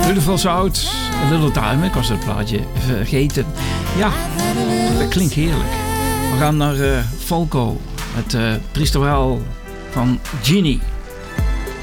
Beautiful South, A Little Time. Ik was het plaatje vergeten. Ja, dat klinkt heerlijk. We gaan naar Falco. Het priesteraal van Genie.